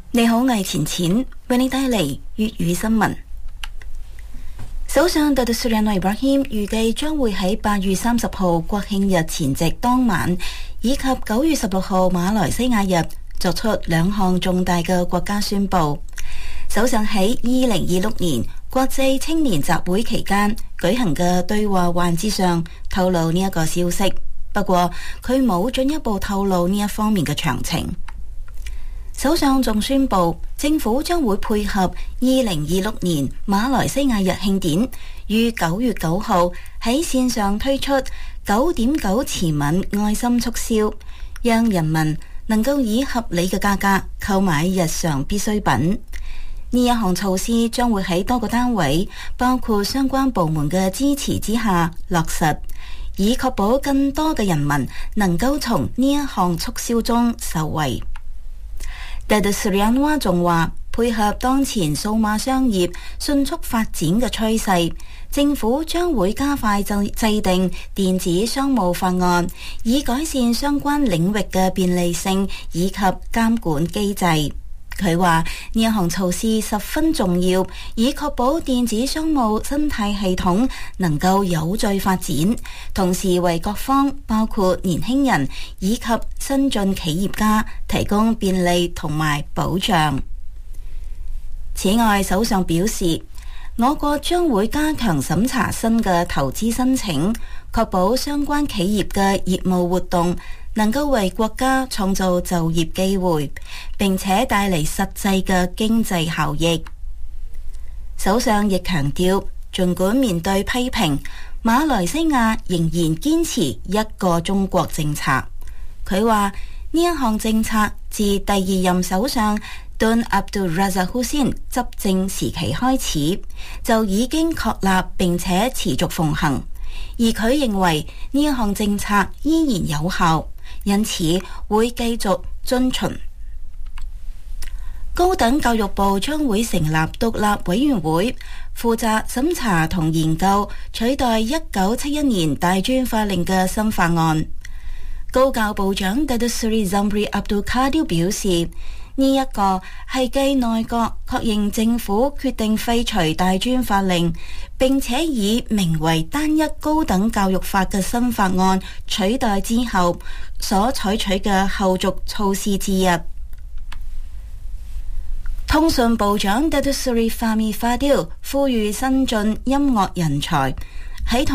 你好，我係錢錢，為你帶嚟粵語新聞。首相Datuk Seri Anwar Ibrahim預計將會喺8月30號國慶日前夕當晚，以及9月16號馬來西亞日作出2項重大嘅國家宣布。首相喺2026年國際青年集會期間舉行嘅對話環節上透露呢一個消息，不過佢冇進一步透露呢一方面嘅詳情。首相仲宣布，政府將會配合2026年馬來西亞日慶典，於9月9號喺線上推出9.9慈憫愛心促銷，讓人民能夠以合理嘅價格購買日常必需品。呢一項措施將會喺多個單位，包括相關部門嘅支持之下落實，以確保更多嘅人民能夠從呢一項促銷中受惠。Datuk Seri Anwar仲話，配合當前數碼商業迅速發展嘅趨勢，政府將會加快制定電子商務法案，以改善相關領域嘅便利性以及監管機制。佢話呢一項措施十分重要，以確保電子商務生態系統能夠有序發展，同時為各方包括年輕人以及新進企業家提供便利同埋保障。此外，首相表示，我國將會加強審查新嘅投資申請，確保相關企業嘅業務活動能夠為國家創造就業機會，並且帶嚟實際嘅經濟效益。首相亦強調，儘管面對批評，馬來西亞仍然堅持一個中國政策。佢話呢一項政策自第2任首相Tun Abdul Razak Hussein 執政時期開始，就已經確立並且持續奉行，而佢認為呢一項政策依然有效，因此會繼續遵循。高等教育部將會成立獨立委員會，負責審查同研究取代1971年大專法令嘅新法案。高教部長Datuk Seri Zamri Abdul Kadir 表示，呢一個係繼內閣確認政府決定廢除大專法令，並且以名為單一高等教育法嘅新法案取代之後所採取嘅後續措施之一。通訊部長Datuk Seri Fahmi Fadil 呼籲新進音樂人才喺